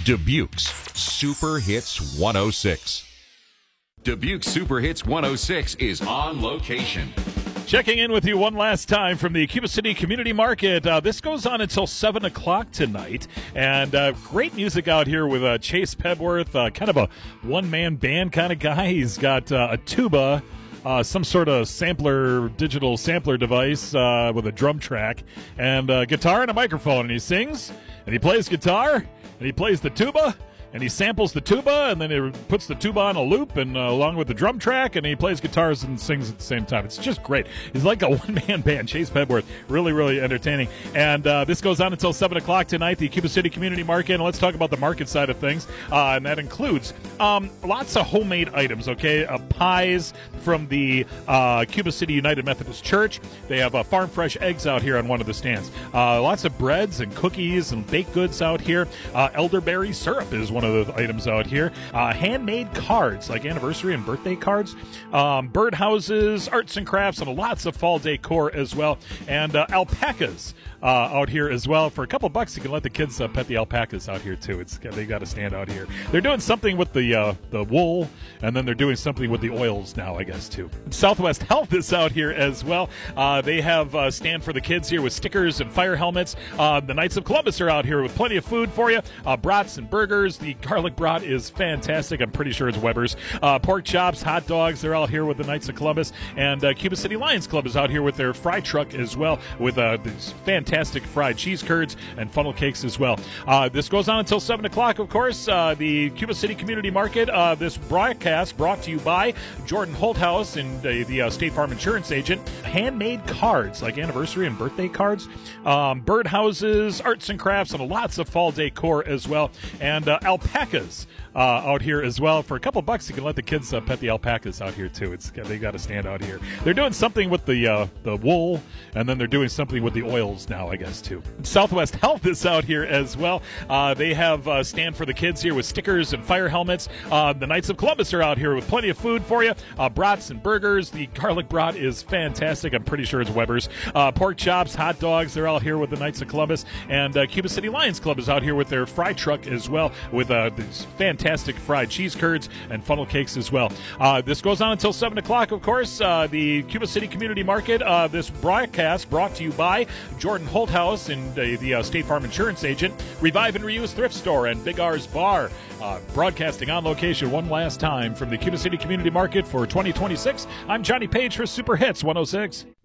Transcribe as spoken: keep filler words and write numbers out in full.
Dubuque's Super Hits one oh six. Dubuque's Super Hits one oh six is on location. Checking in with you one last time from the Cuba City Community Market. Uh, this goes on until seven o'clock tonight. And uh, great music out here with uh, Chase Pedworth, uh, kind of a one-man band kind of guy. He's got uh, a tuba, uh, some sort of sampler, digital sampler device uh, with a drum track, and a guitar and a microphone. And he sings, and he plays guitar, and he plays the tuba, and he samples the tuba, and then he puts the tuba on a loop, and uh, along with the drum track, and he plays guitars and sings at the same time. It's just great. He's like a one-man band. Chase Pedworth, really, really entertaining. And uh, this goes on until seven o'clock tonight, the Cuba City Community Market. And let's talk about the market side of things, uh, and that includes um, lots of homemade items, okay? Uh, pies from the uh, Cuba City United Methodist Church. They have uh, farm fresh eggs out here on one of the stands. Uh, lots of breads and cookies and baked goods out here. Uh, elderberry syrup is one of the items out here. Uh, handmade cards, like anniversary and birthday cards. Um, birdhouses, arts and crafts, and lots of fall decor as well. And uh, alpacas uh, out here as well. For a couple bucks, you can let the kids uh, pet the alpacas out here, too. It's They got to stand out here. They're doing something with the, uh, the wool, and then they're doing something with the oils now, I guess, too. Southwest Health is out here as well. Uh, they have a stand for the kids here with stickers and fire helmets. Uh, the Knights of Columbus are out here with plenty of food for you. Uh, brats and burgers. The garlic brat is fantastic. I'm pretty sure it's Weber's. Uh, pork chops, hot dogs. They're out here with the Knights of Columbus. And uh, Cuba City Lions Club is out here with their fry truck as well, with uh, these fantastic fried cheese curds and funnel cakes as well. Uh, this goes on until seven o'clock, of course. Uh, the Cuba City Community Market. Uh, this broadcast brought to you by Jordan Holthouse and uh, the uh, State Farm Insurance Agent. Handmade cards, like anniversary and birthday cards. Um, birdhouses, arts and crafts, and lots of fall decor as well. And uh, alpacas uh, out here as well. For a couple bucks, you can let the kids uh, pet the alpacas out here, too. It's They got to stand out here. They're doing something with the uh, the wool, and then they're doing something with the oils now, I guess, too. Southwest Health is out here as well. Uh, they have a stand for the kids here with stickers and fire helmets. Uh, the Knights of Columbus are out here with plenty of food for you. Uh, brats and burgers. The garlic brat is fantastic. I'm pretty sure it's Weber's. Uh, pork chops, hot dogs. They're all here with the Knights of Columbus. And uh, Cuba City Lions Club is out here with their fry truck as well, with uh, these fantastic fried cheese curds and funnel cakes as well. Uh, this goes on until seven o'clock, of course. Uh, the Cuba City Community Market. Uh, this broadcast brought to you by Jordan Holthouse and uh, the uh, State Farm Insurance Agent, Revive and Reuse Thrift Store, and Big R's Bar. Uh, broadcasting on location one last time from the Cuba City Community Market for twenty twenty-six. I'm Johnny Page for Super Hits one oh six.